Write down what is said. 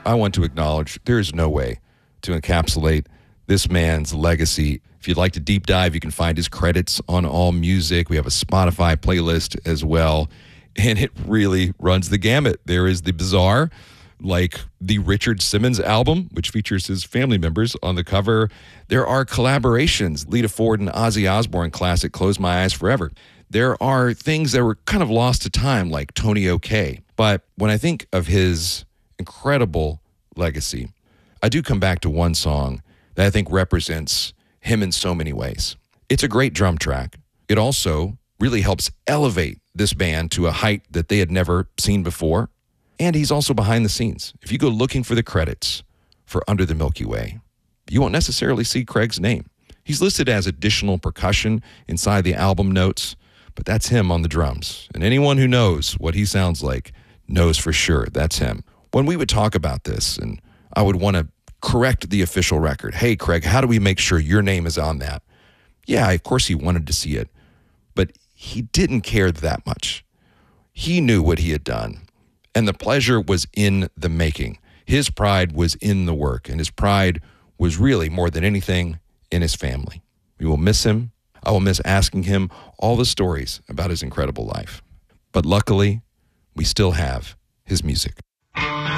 I want to acknowledge there is no way to encapsulate this man's legacy. If you'd like to deep dive, you can find his credits on AllMusic. We have a Spotify playlist as well, and it really runs the gamut. There is the bizarre, like the Richard Simmons album, which features his family members on the cover. There are collaborations, Lita Ford and Ozzy Osbourne classic Close My Eyes Forever. There are things that were kind of lost to time, like Tony OK. But when I think of his incredible legacy, I do come back to one song that I think represents him in so many ways. It's a great drum track. It also really helps elevate this band to a height that they had never seen before. And he's also behind the scenes. If you go looking for the credits for Under the Milky Way, you won't necessarily see Craig's name. He's listed as additional percussion inside the album notes, but that's him on the drums. And anyone who knows what he sounds like knows for sure that's him. When we would talk about this, and I would want to correct the official record, hey, Craig, how do we make sure your name is on that? Yeah, of course he wanted to see it, but he didn't care that much. He knew what he had done, and the pleasure was in the making. His pride was in the work, and his pride was really, more than anything, in his family. We will miss him. I will miss asking him all the stories about his incredible life. But luckily, we still have his music.